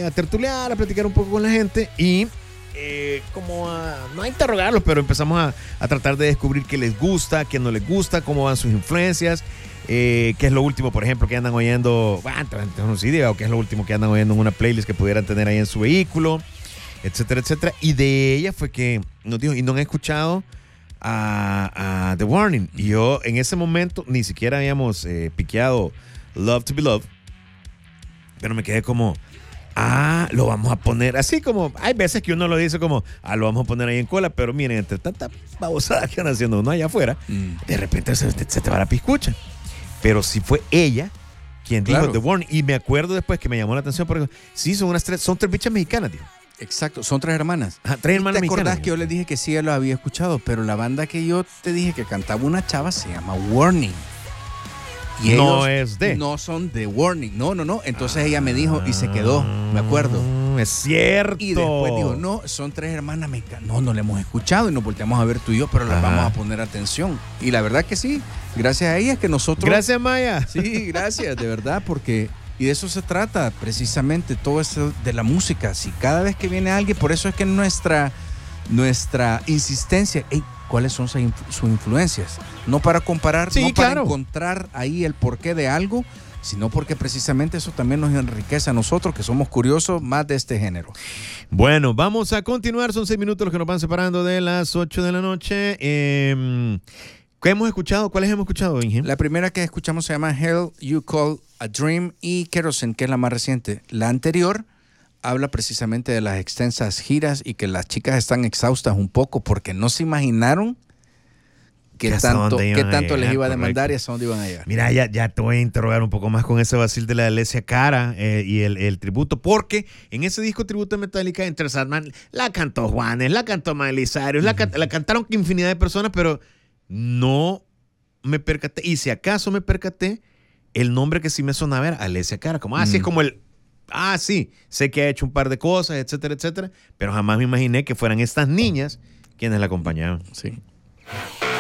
a tertuliar, a platicar un poco con la gente y no a interrogarlos, pero empezamos a tratar de descubrir qué les gusta, qué no les gusta, cómo van sus influencias, qué es lo último, por ejemplo, que andan oyendo, no sé, diga, o qué es lo último que andan oyendo en una playlist que pudieran tener ahí en su vehículo, etcétera, etcétera. Y de ella fue que nos dijo, y no han escuchado a The Warning. Y yo en ese momento ni siquiera habíamos piqueado Love to Be Loved, pero me quedé como, lo vamos a poner así como, hay veces que uno lo dice como, lo vamos a poner ahí en cola, pero miren, entre tanta babosada que andan haciendo uno allá afuera, de repente se te va la piscucha. Pero sí fue ella quien dijo The Warning. Y me acuerdo después que me llamó la atención porque sí, son tres bichas mexicanas, tío. Exacto, son 3 hermanas. Tres hermanas ¿Te acordás mexicanas? que yo les dije que sí, ya lo había escuchado? Pero la banda que yo te dije que cantaba una chava se llama Warning. Y No ellos es de. no son The Warning. No. Entonces ella me dijo y se quedó, me acuerdo. Es cierto. Y después dijo, no, son 3 hermanas mexicanas. No le hemos escuchado y nos volteamos a ver tú y yo, pero las vamos a poner atención. Y la verdad que sí, gracias a ellas que nosotros... Gracias, Maya. Sí, gracias, de verdad, porque... Y de eso se trata precisamente todo eso de la música. Si cada vez que viene alguien, por eso es que nuestra insistencia, ¿cuáles son sus influencias? No para comparar, sí, no para claro, encontrar ahí el porqué de algo, sino porque precisamente eso también nos enriquece a nosotros, que somos curiosos más de este género. Bueno, vamos a continuar. Son 6 minutos los que nos van separando de las 8 de la noche. ¿Qué hemos escuchado? ¿Cuáles hemos escuchado, Inge? La primera que escuchamos se llama Hell You Call a Dream y Kerosene, que es la más reciente. La anterior habla precisamente de las extensas giras y que las chicas están exhaustas un poco porque no se imaginaron qué tanto les iba a demandar, correcto, y hasta dónde iban a llegar. Mira, ya te voy a interrogar un poco más con ese vacil de la Alessia Cara y el tributo, porque en ese disco tributo de Metallica, Enter Sandman, la cantó Juanes, la cantó Miley Cyrus, la cantaron infinidad de personas, pero no me percaté, y si acaso me percaté, el nombre que sí me sonaba era Alessia Cara, como así es como sí, sé que ha hecho un par de cosas, etcétera, etcétera, pero jamás me imaginé que fueran estas niñas quienes la acompañaban. Sí.